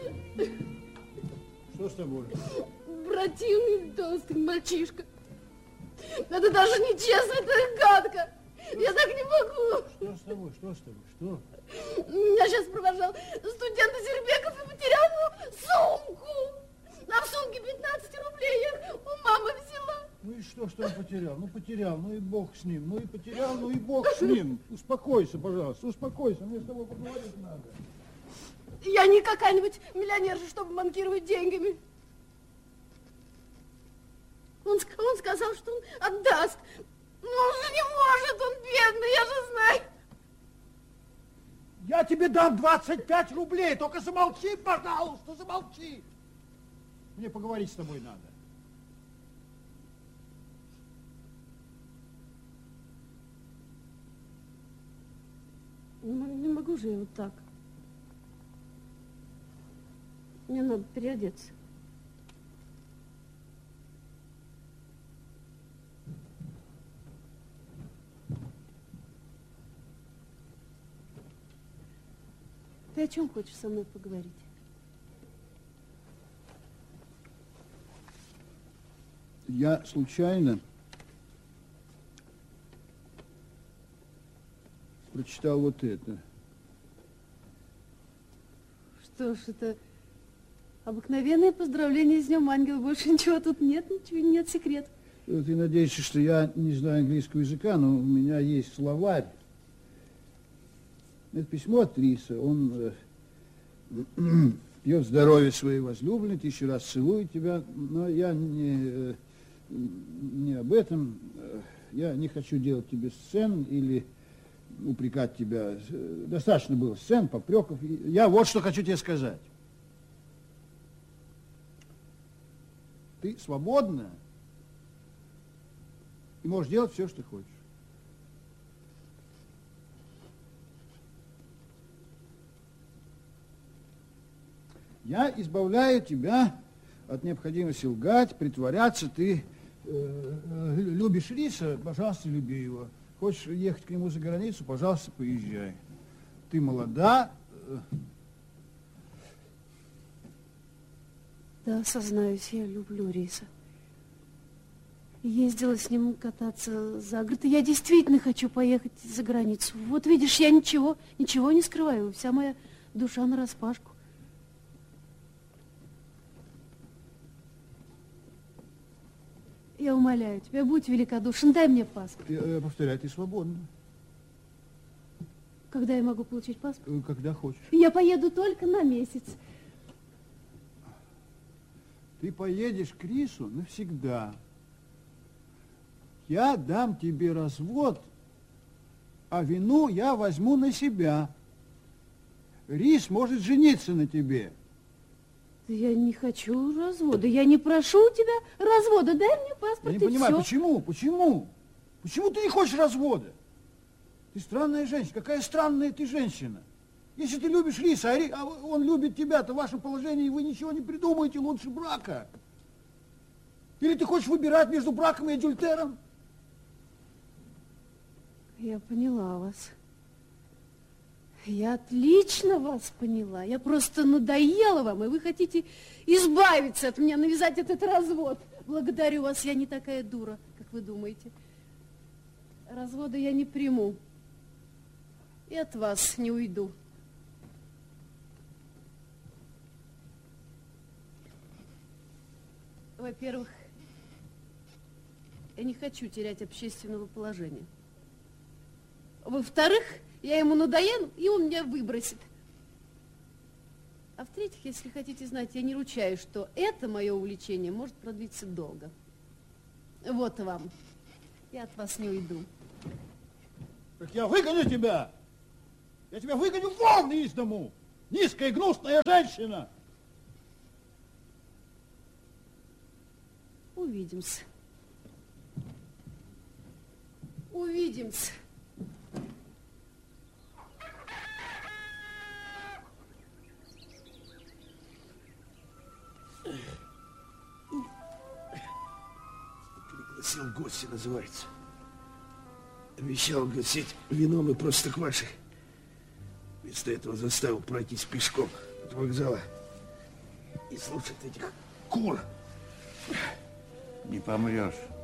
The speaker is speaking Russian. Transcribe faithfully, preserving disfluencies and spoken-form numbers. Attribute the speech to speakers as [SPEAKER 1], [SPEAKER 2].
[SPEAKER 1] Что с тобой?
[SPEAKER 2] Противный толстый мальчишка. Это даже нечестно, это гадко. Что? Я так не могу.
[SPEAKER 1] Что с тобой? Что с тобой? Что?
[SPEAKER 2] Меня сейчас провожал студент Азербеков и потерял ну, сумку. А в сумке пятнадцать рублей я у мамы взяла.
[SPEAKER 1] Ну и что, что он потерял? Ну потерял, ну и бог с ним. Ну и потерял, ну и бог с ним. Успокойся, пожалуйста, успокойся. Мне с тобой поговорить надо.
[SPEAKER 2] Я не какая-нибудь миллионерша, чтобы банкировать деньгами. Он, он сказал, что он отдаст. Но он же не может, он бедный, я же знаю.
[SPEAKER 1] Я тебе дам двадцать пять рублей, только замолчи, пожалуйста, замолчи. Мне поговорить с тобой надо.
[SPEAKER 2] Не могу же я вот так. Мне надо переодеться. Ты о чем хочешь со мной поговорить?
[SPEAKER 1] Я случайно прочитал вот это.
[SPEAKER 2] Что ж, это обыкновенное поздравление с Днем Ангела. Больше ничего тут нет, ничего, нет секретов.
[SPEAKER 1] Ты надеешься, что я не знаю английского языка, но у меня есть словарь. Это письмо от Риса. Он э, пьет здоровье своей возлюбленной, тысячу раз целует тебя, но я не, не об этом. Я не хочу делать тебе сцен или упрекать тебя. Достаточно было сцен, попреков. Я вот что хочу тебе сказать. Ты свободна и можешь делать все, что хочешь. Я избавляю тебя от необходимости лгать, притворяться. Ты э, любишь Риса, пожалуйста, люби его. Хочешь ехать к нему за границу, пожалуйста, поезжай. Ты молода.
[SPEAKER 2] Да, сознаюсь, я люблю Риса. Ездила с ним кататься за город, и я действительно хочу поехать за границу. Вот видишь, я ничего, ничего не скрываю, вся моя душа нараспашку. Я умоляю тебя, будь великодушен, дай мне паспорт.
[SPEAKER 1] Я, я повторяю, ты свободна.
[SPEAKER 2] Когда я могу получить паспорт?
[SPEAKER 1] Когда хочешь.
[SPEAKER 2] Я поеду только на месяц.
[SPEAKER 1] Ты поедешь к Рису навсегда. Я дам тебе развод, а вину я возьму на себя. Рис может жениться на тебе.
[SPEAKER 2] Я не хочу развода. Я не прошу у тебя развода. Дай мне паспорт.
[SPEAKER 1] Я не понимаю, все. почему? Почему? Почему ты не хочешь развода? Ты странная женщина. Какая странная ты женщина. Если ты любишь Риса, а он любит тебя, то в вашем положении вы ничего не придумаете лучше брака. Или ты хочешь выбирать между браком и адюльтером?
[SPEAKER 2] Я поняла вас. Я отлично вас поняла. Я просто надоела вам, и вы хотите избавиться от меня, навязать этот развод. Благодарю вас, я не такая дура, как вы думаете. Развода я не приму. И от вас не уйду. Во-первых, я не хочу терять общественного положения. Во-вторых, я ему надоену, и он меня выбросит. А в-третьих, если хотите знать, я не ручаюсь, что это мое увлечение может продлиться долго. Вот вам. Я от вас не уйду.
[SPEAKER 1] Так я выгоню тебя! Я тебя выгоню вон из дому! Низкая, гнусная женщина!
[SPEAKER 2] Увидимся. Увидимся.
[SPEAKER 3] Пригласил гостя, называется. Обещал угостить вином и простоквашей. Вместо этого заставил пройтись пешком от вокзала и слушать этих кур.
[SPEAKER 4] Не помрешь.